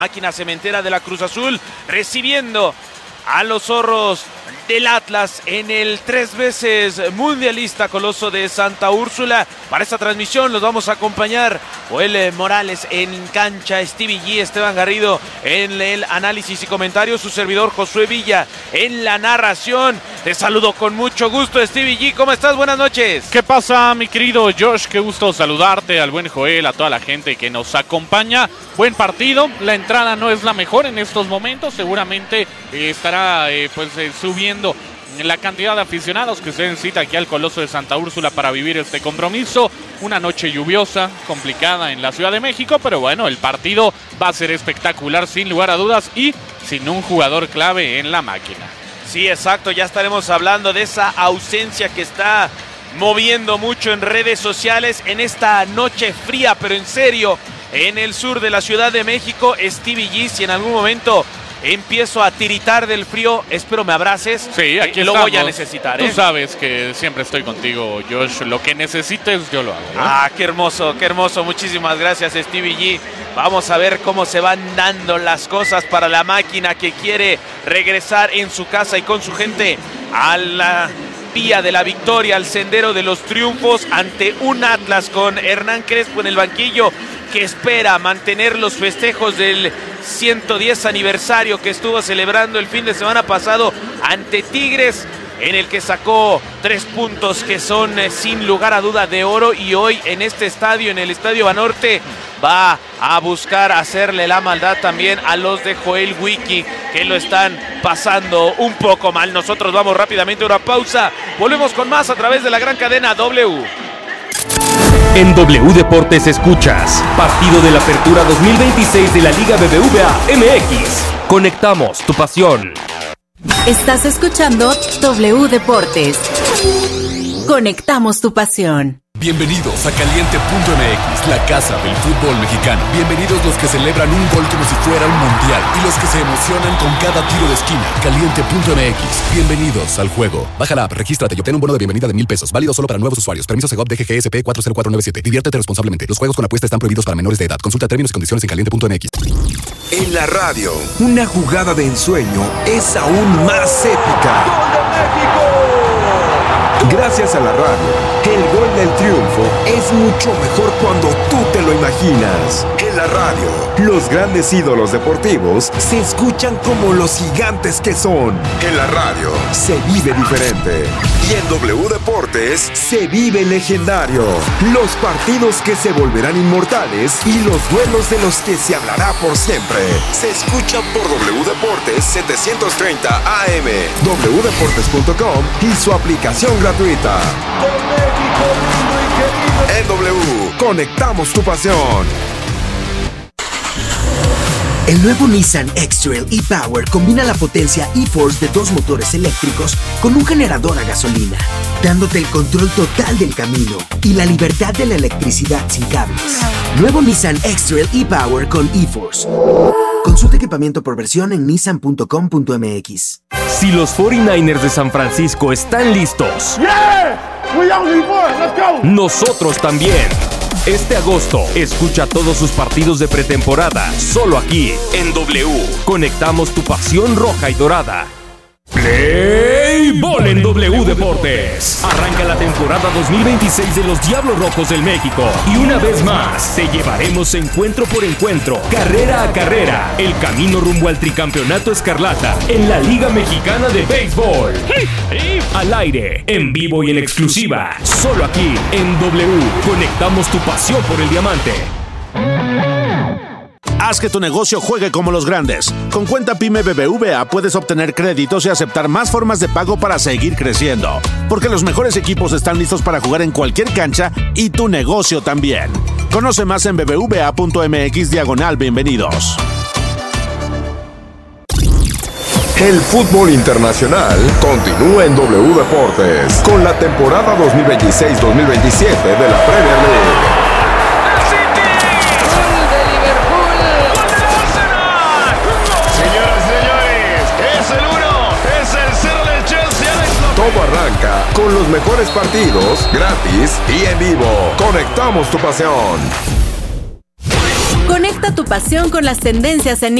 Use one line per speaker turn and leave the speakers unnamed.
Máquina cementera de la Cruz Azul, recibiendo a los zorros del Atlas en el 3 veces mundialista Coloso de Santa Úrsula. Para esta transmisión los vamos a acompañar Joel Morales en cancha, Stevie G, Esteban Garrido en el análisis y comentarios, su servidor Josué Villa en la narración. Te saludo con mucho gusto, Stevie G, ¿cómo estás? Buenas noches.
¿Qué pasa, mi querido Josh? Qué gusto saludarte, al buen Joel, a toda la gente que nos acompaña. Buen partido, la entrada no es la mejor en estos momentos, seguramente estará subiendo la cantidad de aficionados que se den cita aquí al Coloso de Santa Úrsula para vivir este compromiso. Una noche lluviosa, complicada en la Ciudad de México, pero bueno, el partido va a ser espectacular sin lugar a dudas y sin un jugador clave en la máquina.
Sí, exacto, ya estaremos hablando de esa ausencia que está moviendo mucho en redes sociales en esta noche fría, pero en serio, en el sur de la Ciudad de México. Stevie G, si en algún momento empiezo a tiritar del frío, espero me abraces.
Sí, aquí
lo voy a necesitar.
Tú sabes que siempre estoy contigo, Josh. Lo que necesites, yo lo hago.
Ah, qué hermoso, qué hermoso. Muchísimas gracias, Stevie G. Vamos a ver cómo se van dando las cosas para la máquina que quiere regresar en su casa y con su gente a la vía de la victoria, al sendero de los triunfos ante un Atlas con Hernán Crespo en el banquillo, que espera mantener los festejos del 110 aniversario que estuvo celebrando el fin de semana pasado ante Tigres, en el que sacó 3 puntos que son sin lugar a duda de oro, y hoy en este estadio, en el Estadio Banorte, va a buscar hacerle la maldad también a los de Joel Wiki, que lo están pasando un poco mal. Nosotros vamos rápidamente a una pausa, volvemos con más a través de la gran cadena W.
En W Deportes escuchas Partido de la Apertura 2026 de la Liga BBVA MX. Conectamos tu pasión.
Estás escuchando W Deportes. Conectamos tu pasión.
Bienvenidos a Caliente.mx, la casa del fútbol mexicano. Bienvenidos los que celebran un gol como si fuera un mundial y los que se emocionan con cada tiro de esquina. Caliente.mx, bienvenidos al juego. Baja la app, regístrate y obtén un bono de bienvenida de $1,000. Válido solo para nuevos usuarios. Permiso Segov DGGSP 40497. Diviértete responsablemente. Los juegos con apuesta están prohibidos para menores de edad. Consulta términos y condiciones en Caliente.mx.
En la radio, una jugada de ensueño es aún más épica. ¡Gol de México! Gracias a la radio, el gol del triunfo es mucho mejor cuando tú te lo imaginas. En la radio, los grandes ídolos deportivos se escuchan como los gigantes que son. En la radio, se vive diferente. Y en W Deportes, se vive legendario. Los partidos que se volverán inmortales y los duelos de los que se hablará por siempre. Se escuchan por W Deportes 730 AM, wdeportes.com y su aplicación gratuita. Con México lindo y querido. En W, conectamos tu pasión.
El nuevo Nissan X-Trail e-Power combina la potencia e-Force de 2 motores eléctricos con un generador a gasolina, dándote el control total del camino y la libertad de la electricidad sin cables. Nuevo Nissan X-Trail e-Power con e-Force. Consulta equipamiento por versión en nissan.com.mx.
Si los 49ers de San Francisco están listos, nosotros también. Este agosto, escucha todos sus partidos de pretemporada, solo aquí, en W. Conectamos tu pasión roja y dorada. Play Ball en W Deportes. Arranca la temporada 2026 de los Diablos Rojos del México. Y una vez más, te llevaremos encuentro por encuentro, carrera a carrera, el camino rumbo al tricampeonato escarlata en la Liga Mexicana de Béisbol. Al aire, en vivo y en exclusiva, solo aquí, en W. Conectamos tu pasión por el diamante.
Haz que tu negocio juegue como los grandes. Con Cuenta Pyme BBVA puedes obtener créditos y aceptar más formas de pago para seguir creciendo. Porque los mejores equipos están listos para jugar en cualquier cancha y tu negocio también. Conoce más en bbva.mx/bienvenidos.
El fútbol internacional continúa en W Deportes con la temporada 2026-2027 de la Premier League. Todo arranca con los mejores partidos, gratis y en vivo. Conectamos tu pasión.
Conecta tu pasión con las tendencias en